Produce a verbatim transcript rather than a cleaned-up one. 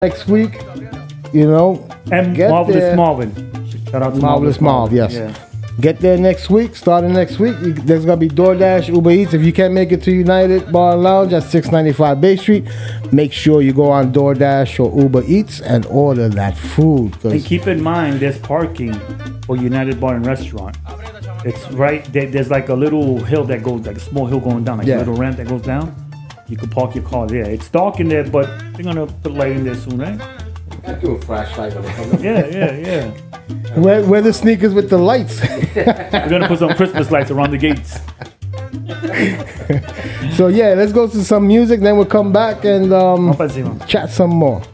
next week, you know. And get Marvelous there. Marvin. Shout out to Marvelous Marv, yes. Yeah. Get there next week. Starting next week, you, there's gonna be DoorDash, Uber Eats. If you can't make it to United Bar and Lounge at six ninety-five Bay Street, make sure you go on DoorDash or Uber Eats and order that food. And keep in mind, there's parking for United Bar and Restaurant. It's right there, there's like a little hill that goes, like a small hill going down, like Yeah. a little ramp that goes down. You can park your car there. It's dark in there, but they're gonna put light in there soon, right? I do a flashlight when they come in. Yeah, yeah, yeah. Wear, wear the sneakers with the lights. We're gonna put some Christmas lights around the gates. So yeah, let's go to some music. Then we'll come back and um, Vamos pra cima. chat some more.